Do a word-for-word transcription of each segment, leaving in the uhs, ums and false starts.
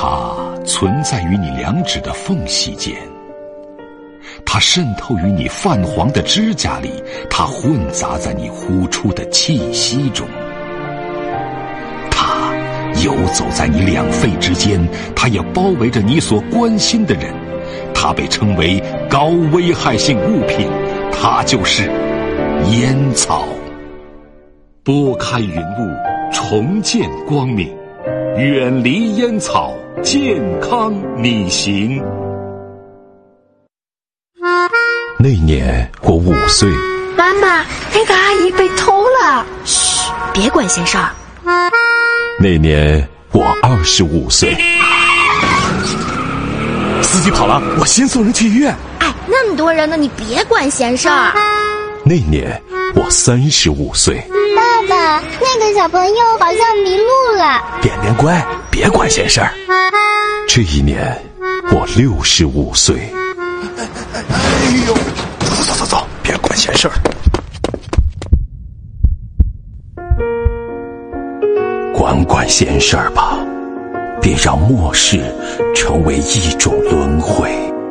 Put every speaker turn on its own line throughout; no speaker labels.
它存在于你两指的缝隙间，它渗透于你泛黄的指甲里，它混杂在你呼出的气息中，它游走在你两肺之间，它也包围着你所关心的人。它被称为高危害性物品，它就是烟草。拨开云雾，重见光明，远离烟草，健康你行。
那年我五岁。
妈妈，那个阿姨被偷了。
嘘，别管闲事儿。
那年我二十五岁。
司机跑了，我先送人去医院。
哎，那么多人呢，你别管闲事儿。
那年我三十五岁。
爸爸，那个小朋友好像迷路了。
便便乖，别管闲事儿。
这一年我六十五岁。
哎呦，走走走走，别管闲事儿。
管管闲事儿吧，别让末世成为一种轮回。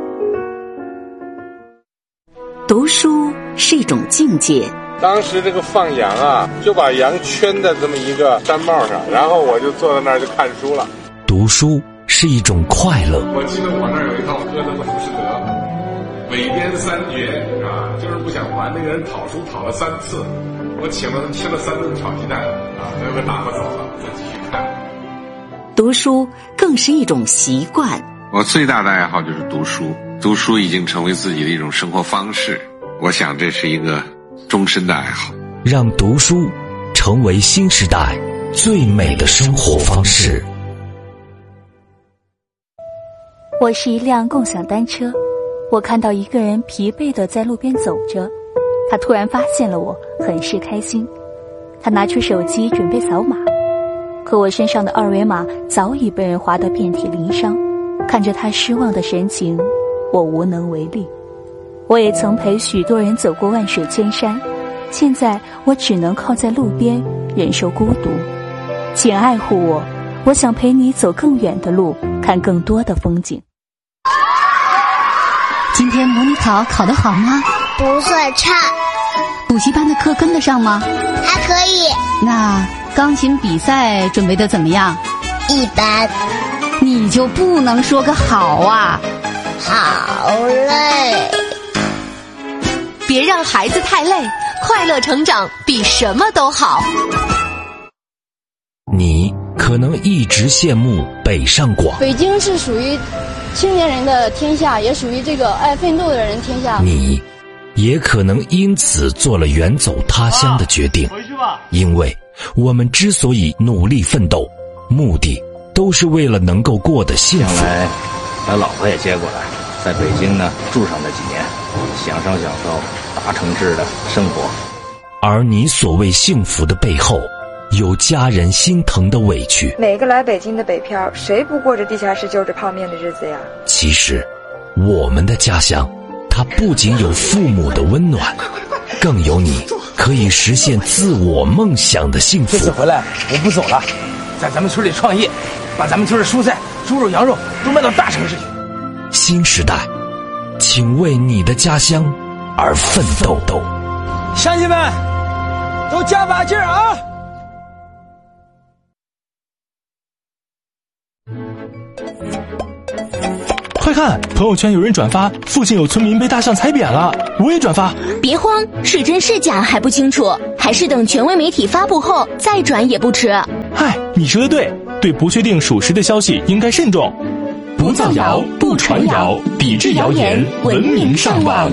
读书是一种境界。
当时这个放羊啊，就把羊圈在这么一个山帽上，然后我就坐在那儿就看书了。
读书是一种快乐。
我记得我那儿有一套歌德的《浮士德》，韦编三绝啊，就是不想还那个人讨书讨了三次，我请了他吃了三顿炒鸡蛋啊，最后打发走了，再继续看。
读书更是一种习惯。
我最大的爱好就是读书，读书已经成为自己的一种生活方式，我想这是一个终身的爱好。
让读书成为新时代最美的生活方式。
我是一辆共享单车，我看到一个人疲惫地在路边走着，他突然发现了我，很是开心。他拿出手机准备扫码，可我身上的二维码早已被人划得遍体鳞伤。看着他失望的神情，我无能为力。我也曾陪许多人走过万水千山，现在我只能靠在路边忍受孤独。请爱护我，我想陪你走更远的路，看更多的风景。
今天模拟考考得好吗？
不算差。
补习班的课跟得上吗？
还可以。
那钢琴比赛准备得怎么样？
一般。
你就不能说个好啊？
好累。
别让孩子太累，快乐成长比什么都好。
你可能一直羡慕北上广，
北京是属于青年人的天下，也属于这个爱奋斗的人天下。
你也可能因此做了远走他乡的决定，
回去吧。
因为我们之所以努力奋斗，目的都是为了能够过得幸福。
将来把老婆也接过来，在北京呢住上那几年，享受享受大城市的生活。
而你所谓幸福的背后，有家人心疼的委屈。
每个来北京的北漂，谁不过着地下室就着泡面的日子呀？
其实我们的家乡，它不仅有父母的温暖，更有你可以实现自我梦想的幸福。
这次回来我不走了，在咱们村里创业，把咱们村的蔬菜、猪肉、羊肉都卖到大城市去。
新时代，请为你的家乡而奋斗。
乡亲们，都加把劲儿啊！
快看，朋友圈有人转发附近有村民被大象踩扁了，我也转发。
别慌，是真是假还不清楚，还是等权威媒体发布后再转也不迟。
嗨，你说的对，对不确定属实的消息应该慎重，不造谣，不传谣，抵制谣言，文明上网。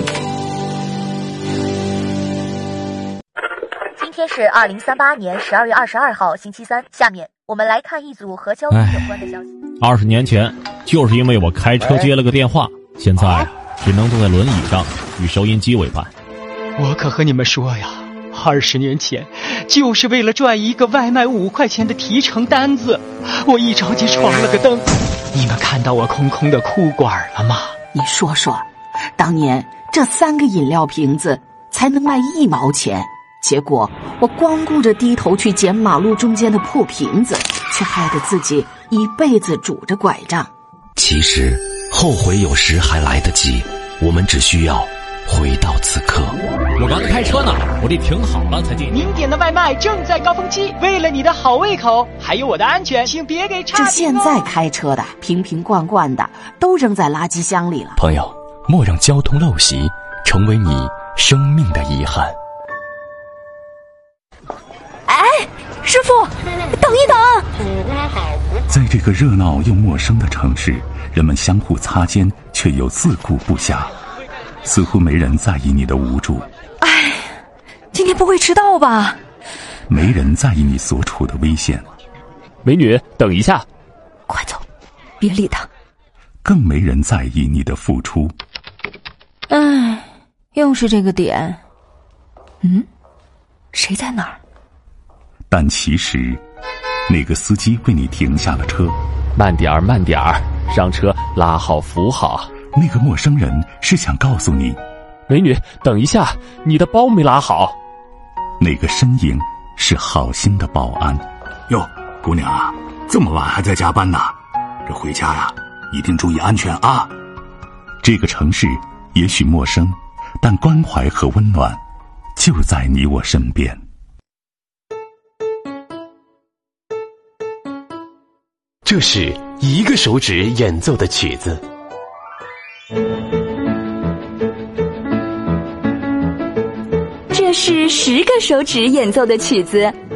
今天是二零三八年十二月二十二号星期三，下面我们来看一组和交通有关的消息。
二十年前，就是因为我开车接了个电话，现在只能坐在轮椅上与收音机为伴。
我可和你们说呀，二十年前就是为了赚一个外卖五块钱的提成单子，我一着急闯了个灯。你们看到我空空的裤管了吗？
你说说，当年这三个饮料瓶子才能卖一毛钱，结果我光顾着低头去捡马路中间的破瓶子， 却害得自己一辈子拄着拐杖。
其实后悔有时还来得及，我们只需要回到此刻。
我刚开车呢，我得停好了才进。
您点的外卖正在高峰期，为了你的好胃口，还有我的安全，请别给差评哦。
这现在开车的瓶瓶罐罐的都扔在垃圾箱里了。
朋友，莫让交通陋习成为你生命的遗憾。
哎，师傅，等一等！
在这个热闹又陌生的城市，人们相互擦肩，却又自顾不暇，似乎没人在意你的无助。
哎，今天不会迟到吧？
没人在意你所处的危险。
美女，等一下！
快走，别理他。
更没人在意你的付出。
哎，又是这个点。嗯，谁在哪儿？
但其实，那个司机为你停下了车。
慢点儿，慢点儿，上车拉好扶好。
那个陌生人是想告诉你，
美女，等一下，你的包没拉好。
那个身影是好心的保安。
哟，姑娘啊，这么晚还在加班呢？这回家呀，一定注意安全啊！
这个城市也许陌生，但关怀和温暖就在你我身边。
这是一个手指演奏的曲子。
这是十个手指演奏的曲子。